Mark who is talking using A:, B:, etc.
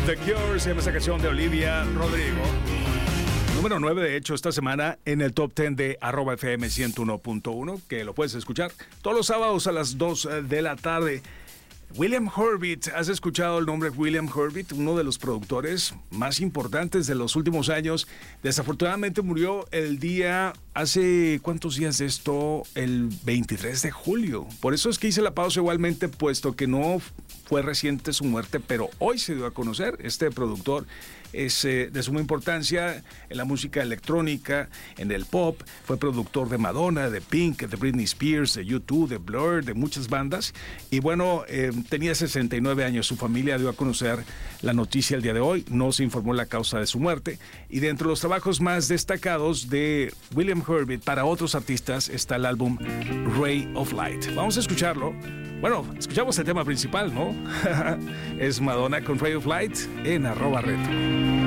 A: The Cure, se llama esa canción de Olivia Rodrigo. Número 9, de hecho, esta semana en el Top 10 de @FM 101.1, que lo puedes escuchar todos los sábados a las 2 de la tarde. William Herbert, ¿has escuchado el nombre William Herbert? Uno de los productores más importantes de los últimos años. Desafortunadamente murió hace ¿cuántos días de esto? El 23 de julio. Por eso es que hice la pausa igualmente, puesto que no fue reciente su muerte, pero hoy se dio a conocer. Este productor es de suma importancia en la música electrónica, en el pop. Fue productor de Madonna, de Pink, de Britney Spears, de U2, de Blur, de muchas bandas. Y bueno, tenía 69 años. Su familia dio a conocer la noticia el día de hoy. No se informó la causa de su muerte. Y dentro de los trabajos más destacados de William Herbert para otros artistas está el álbum Ray of Light. Vamos a escucharlo. Bueno, escuchamos el tema principal, ¿no? Es Madonna con Ray of Light en @retro.